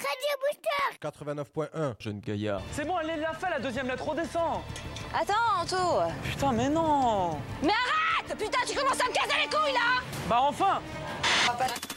Radio Booster 89.1, jeune gaillard. C'est bon, elle l'a fait la deuxième lettre, redescends. Attends, Anto. Putain, mais non. Mais arrête! Putain, tu commences à me casser les couilles, là! Bah enfin.